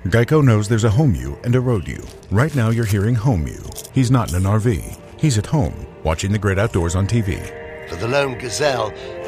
Geico knows there's a home you and a road you. Right now you're hearing home you. He's not in an RV. He's at home, watching the great outdoors on TV. For the lone gazelle,